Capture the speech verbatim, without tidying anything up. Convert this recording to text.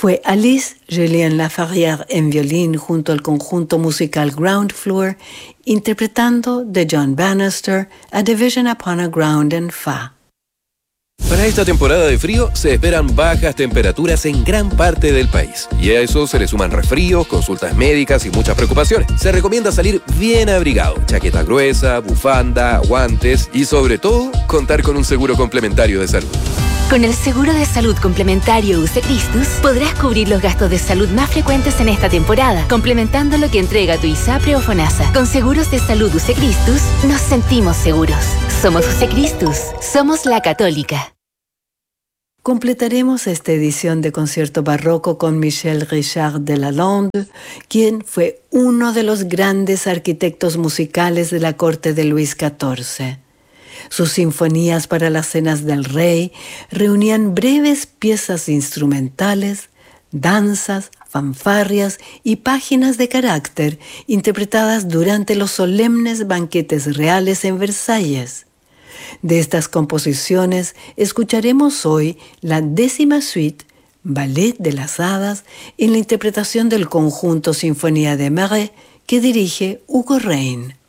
Fue Alice Julien Laferrière en violín junto al conjunto musical Ground Floor, interpretando de John Bannister A Division Upon a Ground en Fa. Para esta temporada de frío se esperan bajas temperaturas en gran parte del país. Y a eso se le suman resfríos, consultas médicas y muchas preocupaciones. Se recomienda salir bien abrigado, chaqueta gruesa, bufanda, guantes y sobre todo contar con un seguro complementario de salud. Con el seguro de salud complementario U C Christus podrás cubrir los gastos de salud más frecuentes en esta temporada, complementando lo que entrega tu ISAPRE o FONASA. Con seguros de salud U C Christus nos sentimos seguros. Somos U C Christus, somos la Católica. Completaremos esta edición de Concierto Barroco con Michel Richard de Lalonde, quien fue uno de los grandes arquitectos musicales de la corte de Luis catorce. Sus sinfonías para las cenas del rey reunían breves piezas instrumentales, danzas, fanfarrias y páginas de carácter interpretadas durante los solemnes banquetes reales en Versalles. De estas composiciones escucharemos hoy la décima suite, Ballet de las Hadas, en la interpretación del conjunto Sinfonía de Marais que dirige Hugo Rein.